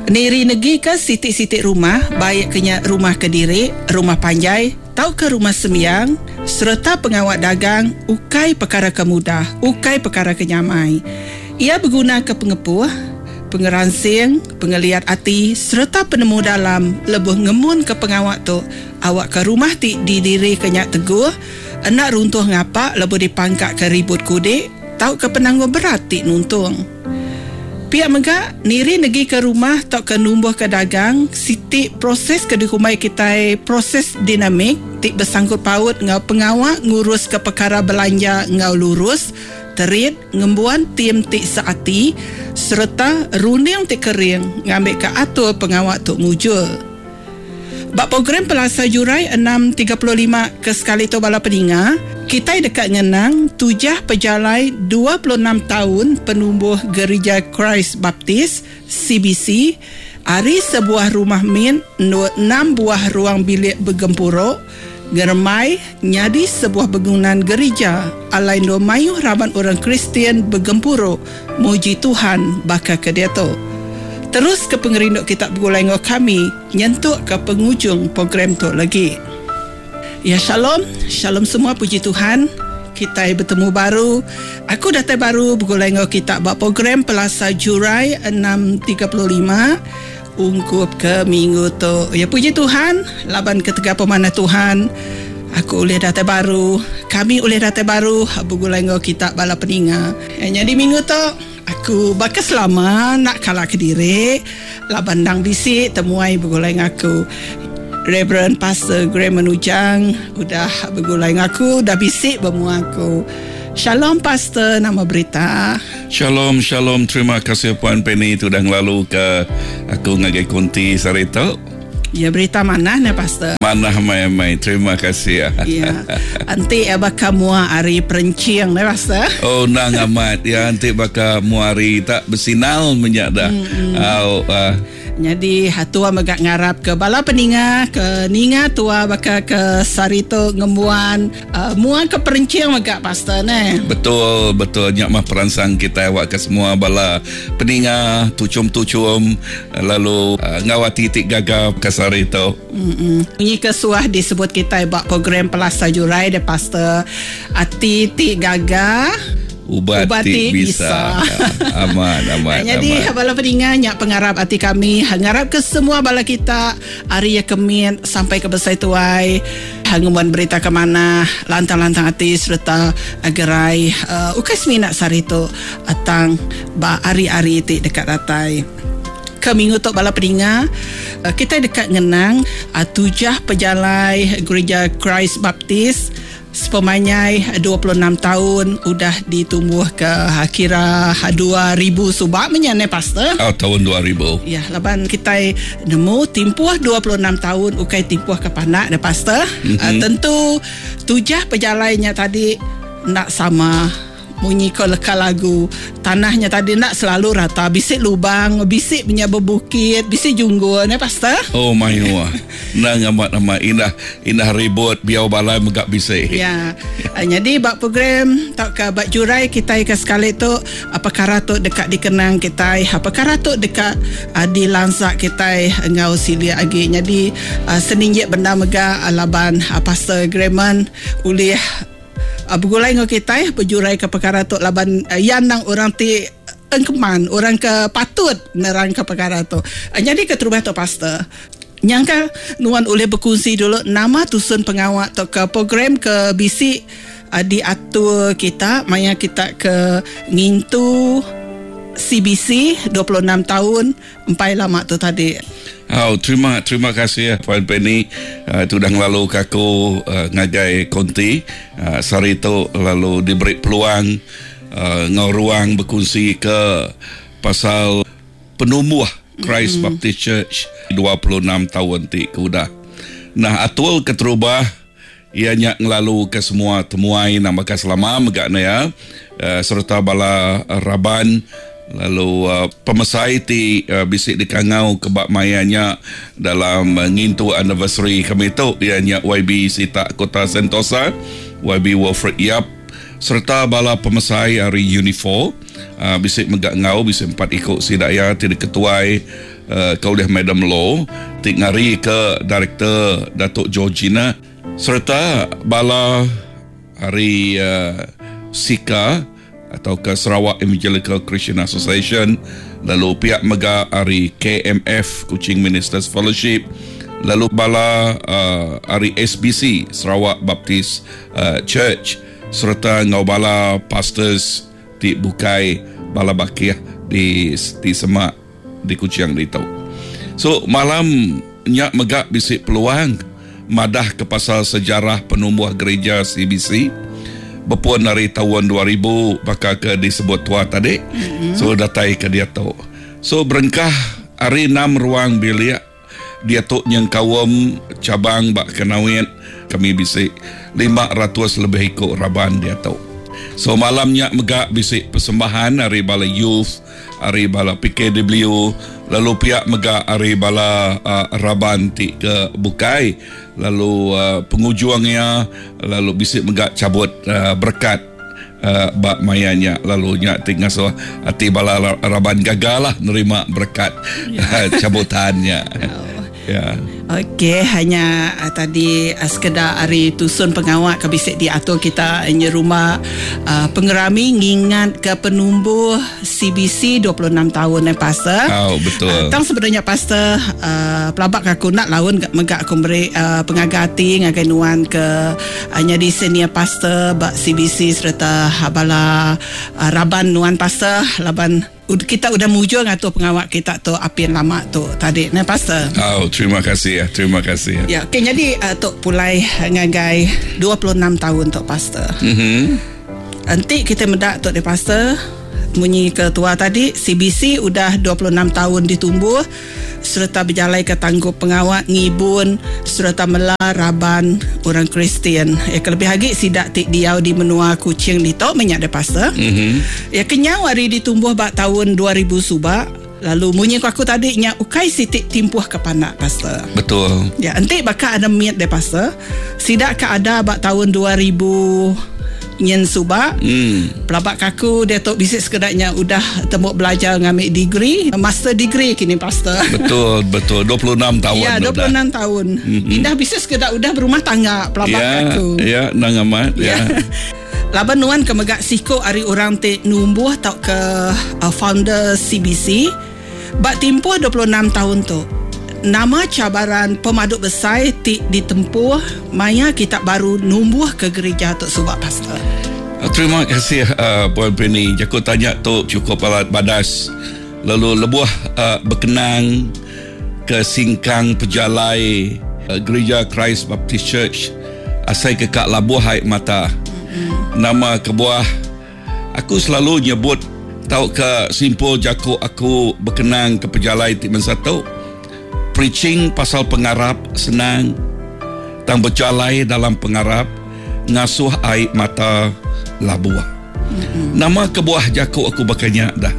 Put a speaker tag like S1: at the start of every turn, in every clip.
S1: Niri negi ke sitik-sitik rumah, baik kenya rumah Kediri, rumah Panjai, tau ke rumah Semiang, serta pengawat dagang, ukai perkara kemudah, ukai perkara kenyamai. Ia berguna ke pengepuh, pengeransing, pengeliat hati, serta penemu dalam, lebih ngemun ke pengawat tu, awak ke rumah ti didiri kenyak teguh, enak runtuh ngapak, lebih dipangkat ke ribut kudik, tau ke penanggung berat ti nuntung. Pihak megak, niri negi ke rumah tak ke numbuh ke dagang, sitik proses ke dikumai kita proses dinamik, tik bersangkut paut ngau pengawak ngurus ke perkara belanja ngau lurus, terit ngembuan tim tik seati, serta runing tik kering ngambil ke atur pengawak tuk mujul. Bak program Pelasa Jurai 635 ke sekali tu bala peninga, kita dekat ngenang tujah pejalai 26 tahun penumbuh Gereja Christ Baptist CBC, hari sebuah rumah min 6 buah ruang bilik bergempuruk, germai nyadi sebuah bangunan gereja alain do mayuh raban orang Kristian bergempuruk muji Tuhan baka ke dia tu. Terus ke pengerinduk kitab bergulengo kami nyentuk ke penghujung program tu lagi. Ya shalom, shalom semua, puji Tuhan. Kita bertemu baru. Aku datang baru bergulengo kitab buat program Pelasa Jurai 635 ungkup ke minggu tu. Ya puji Tuhan, laban ketiga pemana Tuhan. Aku boleh datang baru, kami boleh datang baru bergulengo kitab bala peninga. Jadi minggu tu aku bakal selama nak kalah Kediri, laban dang bisik temuai bergulai aku. Reverend Pastor Graham Menujang udah bergulai aku, dah bisik bermu aku. Shalom Pastor, nama berita.
S2: Shalom, shalom. Terima kasih Puan Penny tu dah lalu ke aku ngagai konti sarito.
S1: Ya, berita mana ni Pastor?
S2: Mana mai-mai. Terima kasih.
S1: Ya. Anti baka mua hari perenciang ni Pastor.
S2: Oh, nang amat. Ya, anti baka muari tak bersinal menyada.
S1: Jadi hatua megak ngarap ke bala peninga, ke ninga tua baka ke sarito ngemuan, muan ke perenciang megak Pastor ni.
S2: Betul, betul. Nyak mah peransang kita awak ke semua bala peninga, tucum-tucum, lalu ngawati tik gagap ke sarito.
S1: Bunyi kesuah disebut kita buat program Pelasa Jurai de Pastor. Ati tik gagah, ubati bisa. Aman. Jadi bala peninga nyak pengarap hati kami, ngarap ke semua bala kita hari ya kemit sampai ke besai tuai, hanguman berita ke mana lantang-lantang hati serta agerai ukas minat sarito atang ba hari-hari ti dekat datai. Ke minggu tu bala peninga kita dekat ngenang tujah pejalai Gereja Christ Baptist sepemanyai 26 tahun udah ditumbuh ke kira 2000 subak menyane Pastor.
S2: Tahun 2000.
S1: Ya, laban kita nemu timpuh 26 tahun ukai timpuh ke panak de Pastor. Tentu tujah pejalainya tadi nak sama bunyi ko leka lagu tanahnya tadi nak selalu rata, bisik lubang, bisik punya berbukit, bisik junggul ni Pastor.
S2: Oh my wah. Nang amat indah ribut biau balai megak bisik.
S1: Ya. Jadi bak program tak ke bak jurai kita ke sekali tu apa kara tu dekat dikenang kita, apa kara tu dekat dilansak kita ngau silia lagi. Jadi seninjek benda megak laban Pastor Graman ulih bergulai dengan kita berjurai ke perkara tu laban yang nang orang ti engkeman orang ke patut nerang ke perkara tu. Jadi keterubah tu Pastor nyangka nuan oleh berkongsi dulu nama tusun pengawat tu ke program ke bisik diatur kita maya kita ke ngintu CBC 26 tahun empai lama tu tadi.
S2: Terima kasih Puan Penny. Itu dah lalu aku ngagai konti sarito lalu diberi peluang ngau ruang berkongsi ke pasal penumbuh Christ Baptist Church 26 tahun ti kuda. Nah atul keterubah ianya ngelalu ke semua temuai nama ka selama megakna ya serta bala raban lalu pemesai ti bisik dikangau kebak mayanya dalam ngintu anniversary kami tu ianya YB Sita Kota Sentosa, YB Wilfred Yap serta bala pemesai hari Unifor bisik megak ngau bisik empat ikut sidaya tidak ketuai kau lihat Madam Law tik ngari ke Director Datuk Georgina serta bala hari SIKA atau ke Sarawak Evangelical Christian Association, lalu pihak mega hari KMF Kuching Ministers Fellowship, lalu bala hari SBC Sarawak Baptist Church serta ngau bala pastors di Bukai bala bakiah di Semak di Kuching di tau. So malam nyak megak bisik peluang madah ke pasal sejarah penumbuh gereja CBC berpuan dari tahun 2000 bakal ke disebut tua tadi. So datai ke dia tahu. So berengkah hari 6 ruang bilik dia tu yang kawam cabang bak kenawin kami bisik 500 lebih ikut raban dia tahu. So malamnya megak bisik persembahan hari bala youth, hari bala PKW, lalu pihak megak hari bala raban ti ke Bukai, lalu pengujuangnya, lalu bisik megak cabut berkat bak mayanya, lalu nyak tinggal so hati bala raban gagal lah nerima berkat cabutannya. Ya.
S1: Okey, hanya tadi sekedar hari tusun pengawal kabisik diatur kita hanya rumah pengerami ngingat ke penumbuh CBC 26 tahun pastor.
S2: Oh, betul.
S1: Tang sebenarnya pastor pelabak aku nak lawan megak aku beri pengagati ngagai nuan ke hanya di senior pastor bak CBC serta bala raban nuan pastor laban kita udah mujur ngatur pengawal kita tu apian lama tu tadi ni pastor.
S2: Oh, terima kasih ya. Terima kasih ya.
S1: Ya, okay, jadi tok pulai ngagai 26 tahun tok pastor. Nanti kita mendak tok di pastor munyi ketua tadi CBC udah 26 tahun ditumbuh serta berjalai ke tanggup pengawal ngibun serta melaraban orang Kristian. Ya kelebih lagi sidak tik diau di menua Kuching di tok menyak de pastor. Ya kenyau hari ditumbuh bak tahun 2000 subak. Lalu munyi aku tadi nya ukai sitik timpuh ke panak pastor.
S2: Betul.
S1: Ya enti bakal ada miat de pastor. Sidak ka ada bak tahun 2000 nyen subak. Pelabak kaku dia tok bisik sekedaknya udah tembok belajar ngambil degree, master degree kini pastor.
S2: Betul, betul. 26 tahun.
S1: Ya, 26
S2: udah.
S1: tahun. Indah bisik sekedak udah berumah tangga pelabak kaku.
S2: Ya, nang amat. Ya.
S1: Laban nuan ke megak siko hari orang te numbuh tau ke founder CBC bak timpuh 26 tahun tu. Nama cabaran pemaduk besar ti ditempuh maya kita baru numbuh ke gereja tu subak pastor.
S2: Terima kasih Puan Penny. Aku tanya tu cukup alat badas. Lalu lebuh berkenang ke singkang pejalai gereja Christ Baptist Church asai ke Kak Labuh Haid Mata. Nama kebuah aku selalu nyebut tahu ke simpul jaku aku berkenang ke pejalai ti mensatu. Preaching pasal pengarap senang, tang berjalai dalam pengarap ngasuh air mata labuah. Nama kebuah jaku aku bakanya dah.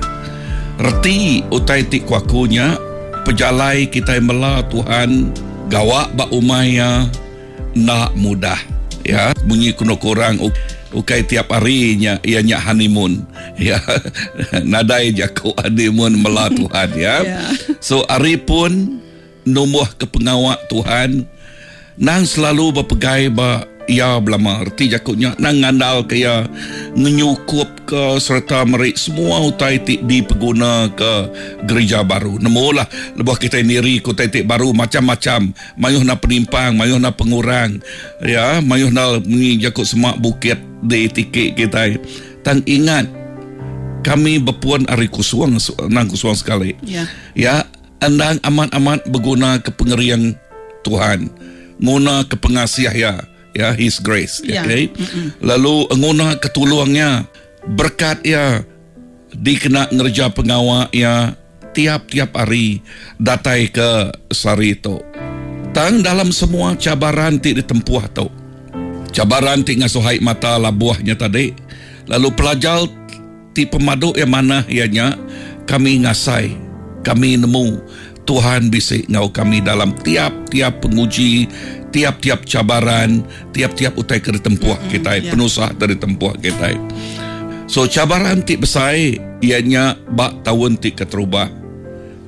S2: Reti utai tik kuakunya pejalai kita mela Tuhan gawak ba umaya nak mudah. Ya, bunyi kuno kurang ukai tiap harinya ianya honeymoon. Ya, nadai jaku honeymoon mela Tuhan ya. So hari pun numbuh ke pengawak Tuhan nang selalu berpegai ba ia belama erti jakutnya nang ngandal ke ia menyukup ke serta merik semua utai tik dipeguna ke gereja baru nemulah lebuh kita niri ku titik baru macam-macam mayuh na penimpang mayuh na pengurang ya mayuh na ni jakut semak bukit di titik kita tang ingat kami berpuan ari kusuang nang kusuang sekali ya andang amat-amat berguna ke pengerian Tuhan nguna ke pengasiah ya His grace okay? Lalu nguna ketulungnya berkat ya dikena ngerja pengawak ya tiap-tiap hari datai ke sarito tang dalam semua cabaran ti ditempuh tau cabaran ti ngasuhai mata labuahnya tadi lalu pelajar ti pemaduk yang mana ianya kami ngasai kami nemu Tuhan bisik ngau kami dalam tiap-tiap penguji, tiap-tiap cabaran, tiap-tiap utai ke ditempuh kita, penusah dari tempuh kita. So cabaran ti besar ianya bak tahun ti keterubah.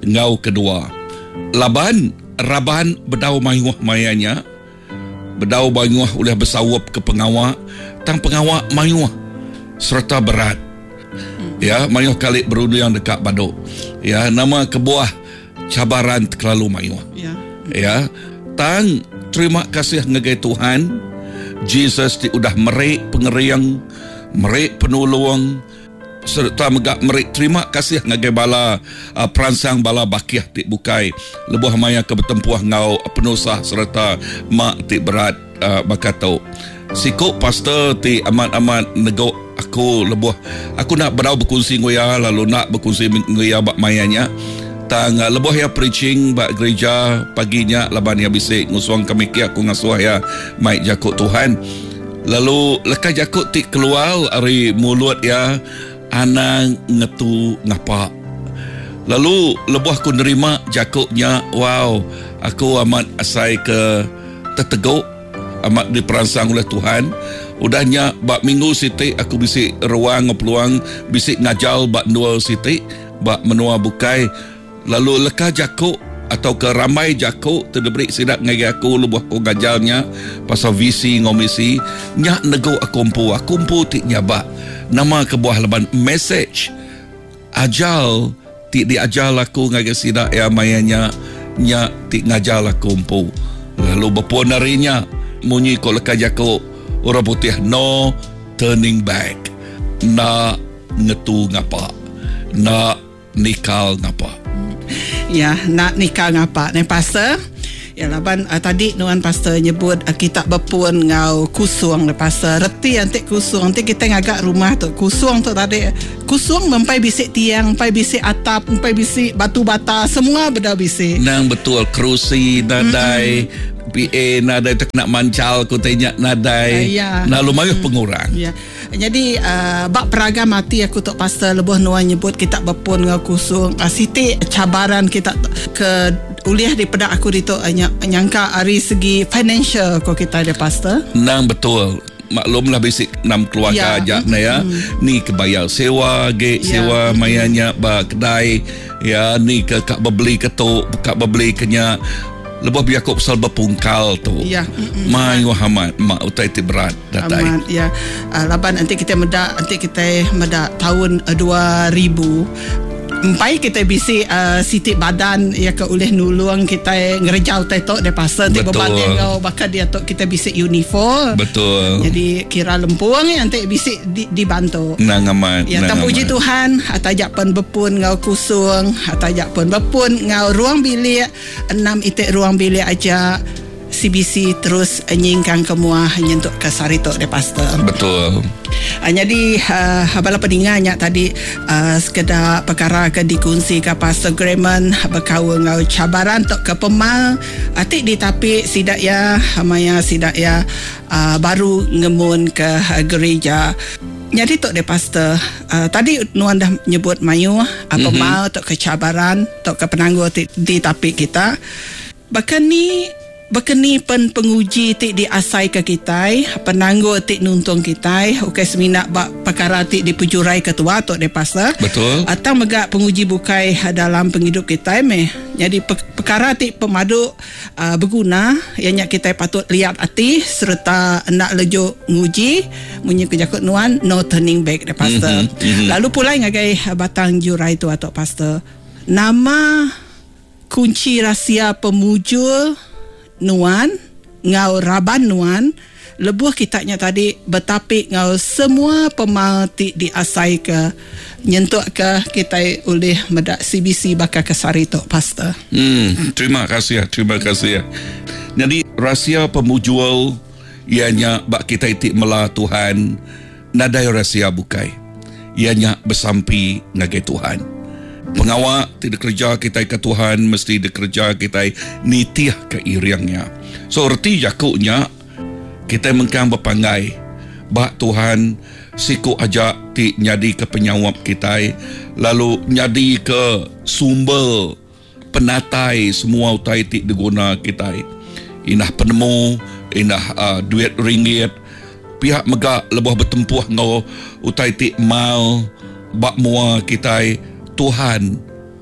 S2: ngau kedua. Laban raban bedau mayuah mayanya, bedau mayuah oleh bersawap ke pengawak, tang pengawak mayuah serta berat. Ya, mayuah kalik berundiang dekat baduk. Ya, nama kebuah cabaran terlalu mayuah. Ya, tang terima kasih ngagai Tuhan. Jesus udah merik pengeriang, merik penolong, serta merik terima kasih ngagai bala peransang bala bakiah ti bukai lebuh maya ke bertempuah ngau penusah serta mak ti berat bakatau. Sikuk pastor ti amat-amat nego aku lebuh aku nak berau berkongsi ngoya lalu nak berkongsi ngoya bak mayanya. Tang lebuh ya preaching bak gereja paginya laban ya bisik ngusuang kami ki aku ngasuh ya mai jakut Tuhan. Lalu lekas jakut ti keluar ari mulut ya ana ngetu ngapak. Lalu lebuh aku nerima jakutnya, wow, aku amat asai ke terteguk, amat diperansang oleh Tuhan. Udahnya bak minggu sitik aku bisik ruang peluang bisik ngajal bak dua sitik bak menua bukai. Lalu lekas jakuk atau ke ramai jakuk terdebrik sidak ngagi aku lebuh aku ngajalnya pasal visi ngomisi nyak nego akumpu tik nyabak nama kebuah leban message ajal tik diajal aku ngagi sidak ya mayanya nyak tik ngajal akumpu. Lalu berpuan harinya munyi ko lekas jakuk orang putih no turning back, nak ngetu ngapa, nak nikal ngapa.
S1: Ya, nak nikah ngapa ni pastor? Ya laban tadi nuan pastor nyebut kita berpun ngau kusung le pastor. Reti antik kusung, antik kita ngagak rumah tu. Kusung tu tadi. Kusung mempai bisik tiang, mempai bisik atap, mempai bisik batu bata, semua benda bisik.
S2: Nang betul kerusi nadai, PA nadai tak nak mancal ku tanya nadai. Nah lumayan pengurang.
S1: Ya. Jadi bak peraga mati aku tok pastor lebuh nuan nyebut kita berpun ngau kusung. Siti cabaran kita ke uliah daripada aku itu nyangka dari segi financial ko kita ada pastor.
S2: Nang betul. Maklumlah basic 6 keluarga ajak ya. Ni kebayar sewa sewa mayanya ba kedai ya ni ke kak bebeli ketuk kak bebeli kenya lebih biar kau pasal berpungkal tu. Ya. Mai Muhammad mak utai ti berat datai.
S1: Amat ya. Laban nanti kita meda tahun 2000 empai kita bisi sitik badan ya ke oleh nulung kita ngerejau tetok de pasal ti beban ngau bakal dia tok kita bisi uniform.
S2: Betul.
S1: Jadi kira lempuang nanti bisi dibantu.
S2: Nang amat.
S1: Ya puji Tuhan atajak pun berpun ngau kusung, atajak pun berpun ngau ruang bilik 6 itik ruang bilik aja. CBC terus nyingkang kemua nyentuk ke sarito de pastor.
S2: Betul.
S1: Jadi bala peninganya tadi sekedar perkara ke dikunci ke pastor Grayman berkau ngau cabaran tok ke pemal atik di tapi sidak ya maya sidak ya baru ngemun ke gereja. Jadi tok de pastor tadi nuan dah nyebut mayu pemal tok ke cabaran tok ke penangguh di tapi kita Bekeni pen penguji tik diasai ke kita, penangguh tik nuntung kita, okey seminak bak perkara tik dipujurai ketua tok de pastor.
S2: Betul.
S1: Atau megak penguji bukai dalam penghidup kita meh. Jadi perkara tik pemadu berguna yang kita patut lihat hati serta nak lejo nguji munyi kejakut nuan no turning back de pastor. Lalu pula ngagai batang jurai tu tok pastor. Nama kunci rahsia pemujul nuan ngau raban nuan lebuh kitanya tadi betapik ngau semua pemalti diasai ke nyentuk ke kita oleh medak CBC bakal ke sarito pastor.
S2: Terima kasih. Jadi rahsia pemujul ianya bak kita itik mela Tuhan nadai rahsia bukai ianya bersampi ngagai Tuhan. Pengawak tidak kerja kita ke Tuhan mesti dikerja kita nitiah ke iriangnya. So erti jakuknya kita mengkang berpangai bak Tuhan siku ajak ti nyadi ke penyawap kita lalu nyadi ke sumber penatai semua utai ti diguna kita inah penemu inah duit ringgit pihak megak lebih bertempuh ngau utai ti mal bak mua kita Tuhan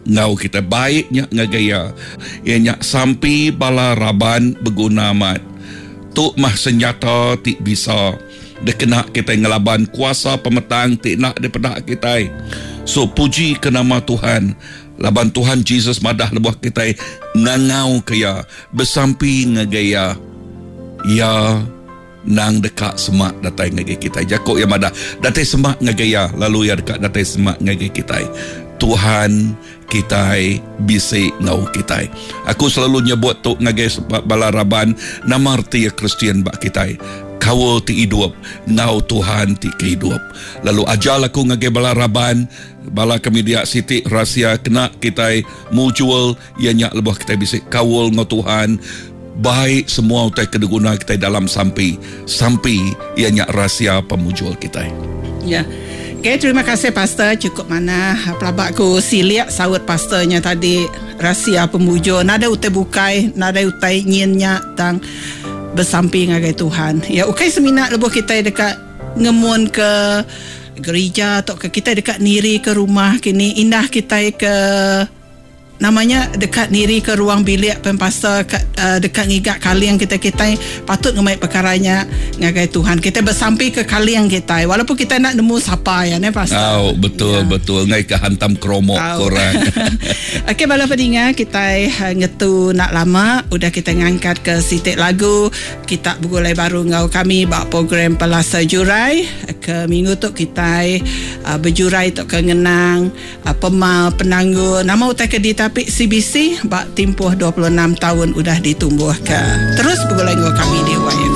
S2: ngau kita baiknya ngagaya ianya sampai bala raban berguna mat tuk mah senjata tik bisa dekena kita ngelaban kuasa pemetang tik nak daripada kita. So puji ke nama Tuhan, laban Tuhan Jesus madah lebuh kita ngangau kaya bersampi ngagaya ya nang dekat semak datai ngagay kita. Jakok ya madah datai semak ngagaya lalu ya dekat datai semak ngagay kita. Tuhan kita bisik ngau kita. Aku selalu nyebut tok ngagay balaraban nama arti Kristian bak kita. Kawal ti hidup, ngau Tuhan ti kehidup. Lalu ajal aku ngagay balaraban, bala kami dia siti rahsia kena kita mutual ianya lebuh kita bisik kawal ngau Tuhan. Baik semua utai kedeguna kita dalam sampai ianya rahsia pemujul kita.
S1: Ya. Okay, terima kasih Pastor. Cukup mana pelabakku siliak sawut pastornya tadi rahsia pemujul. Nada utai bukai, nada utai nyinya tang bersamping dengan Tuhan. Ya, ukai seminat lebuh kita dekat ngemun ke gereja atau ke kita dekat niri ke rumah kini indah kita ke namanya dekat niri ke ruang bilik pempastor dekat ngigak kaliang kita patut ngemai perkaranya ngagai Tuhan kita bersampai ke kaliang kita walaupun kita nak nemu siapa ya ne pastor.
S2: Betul ngai ke hantam kromok korang.
S1: Okey bala pendengar kita ngetu nak lama udah kita ngangkat ke sitik lagu kita begulai baru ngau kami bak program Pelasa Jurai ke minggu tu kita berjurai tok kengenang pemal penangguh nama utai ke tapi CBC bak tempoh 26 tahun udah ditumbuhkan. Terus begulai ngau kami di